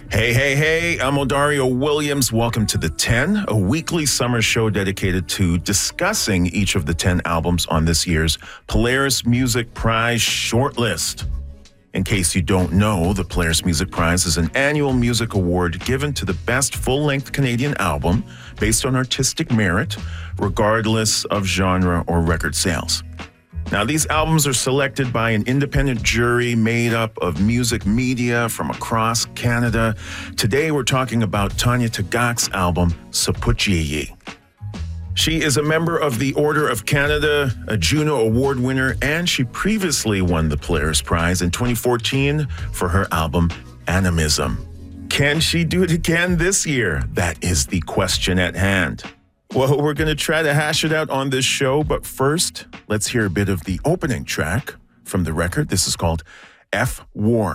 Hey, I'm Odario Williams. Welcome to The 10, a weekly summer show dedicated to discussing each of the 10 albums on this year's Polaris Music Prize shortlist. In case you don't know, the Polaris Music Prize is an annual music award given to the best full-length Canadian album based on artistic merit, regardless of genre or record sales. Now, these albums are selected by an independent jury made up of music media from across Canada. Today, we're talking about Tanya Tagaq's album, Sapuchiyi. She is a member of the Order of Canada, a Juno Award winner, and she previously won the Polaris Prize in 2014 for her album, Animism. Can she do it again this year? That is the question at hand. Well, we're going to try to hash it out on this show, but first, let's hear a bit of the opening track from the record. This is called F War.